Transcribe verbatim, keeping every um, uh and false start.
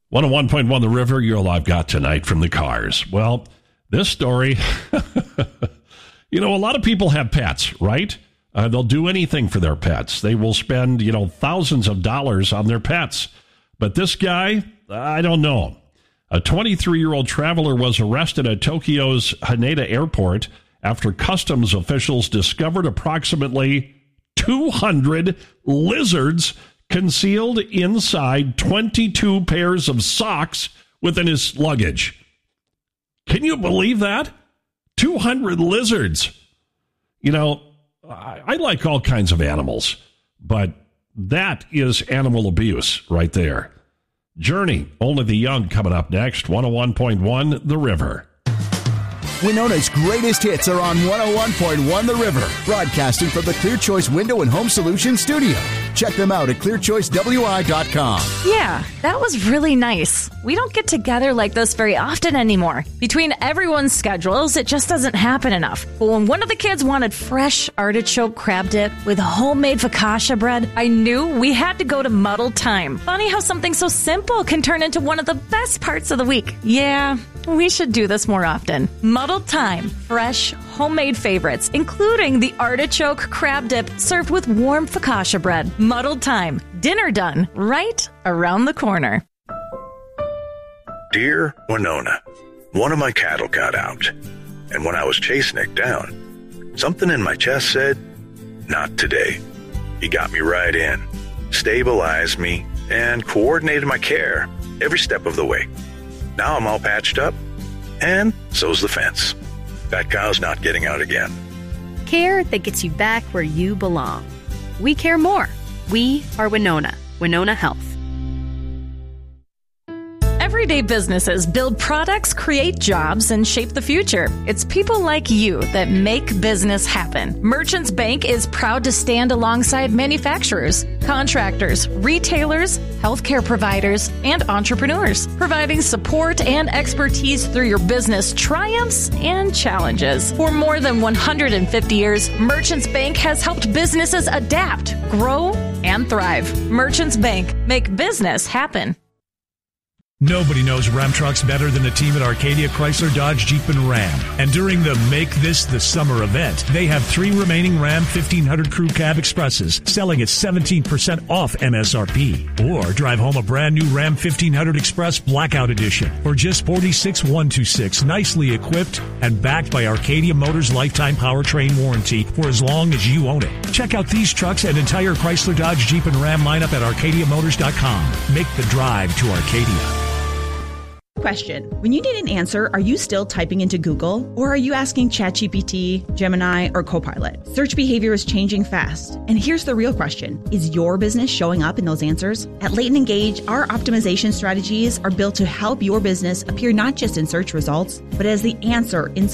one oh one point one The River, you're all I've got tonight from the Cars. Well, this story, you know, a lot of people have pets, right? Uh, they'll do anything for their pets. They will spend, you know, thousands of dollars on their pets. But this guy, I don't know. A twenty-three-year-old traveler was arrested at Tokyo's Haneda Airport after customs officials discovered approximately two hundred lizards concealed inside twenty-two pairs of socks within his luggage. Can you believe that? two hundred lizards. You know, I, I like all kinds of animals, but that is animal abuse right there. Journey, Only the Young, coming up next. one oh one point one The River. Winona's greatest hits are on one oh one point one The River, broadcasting from the Clear Choice Window and Home Solutions studio. Check them out at clear choice w i dot com. Yeah, that was really nice. We don't get together like this very often anymore. Between everyone's schedules, it just doesn't happen enough. But when one of the kids wanted fresh artichoke crab dip with homemade focaccia bread, I knew we had to go to Muddle Time. Funny how something so simple can turn into one of the best parts of the week. Yeah, we should do this more often. Muddle Time. Fresh, homemade favorites, including the artichoke crab dip served with warm focaccia bread. Muddled Time. Dinner done right around the corner. Dear Winona, one of my cattle got out, and when I was chasing it down, something in my chest said, not today. He got me right in, stabilized me, and coordinated my care every step of the way. Now I'm all patched up, and so's the fence. That cow's not getting out again. Care that gets you back where you belong. We care more. We are Winona. Winona Health. Everyday businesses build products, create jobs, and shape the future. It's people like you that make business happen. Merchants Bank is proud to stand alongside manufacturers, contractors, retailers, healthcare providers, and entrepreneurs, providing support and expertise through your business triumphs and challenges. For more than one hundred fifty years, Merchants Bank has helped businesses adapt, grow, and thrive. Merchants Bank, make business happen. Nobody knows Ram trucks better than the team at Arcadia Chrysler Dodge Jeep and Ram. And during the Make This the Summer event, they have three remaining Ram fifteen hundred Crew Cab Expresses selling at seventeen percent off M S R P. Or drive home a brand new Ram fifteen hundred Express Blackout Edition for just forty-six thousand one hundred twenty-six, nicely equipped and backed by Arcadia Motors lifetime powertrain warranty for as long as you own it. Check out these trucks and entire Chrysler Dodge Jeep and Ram lineup at arcadia motors dot com. Make the drive to Arcadia. Question. When you need an answer, are you still typing into Google? Or are you asking ChatGPT, Gemini, or Copilot? Search behavior is changing fast. And here's the real question. Is your business showing up in those answers? At Leighton Engage, our optimization strategies are built to help your business appear not just in search results, but as the answer in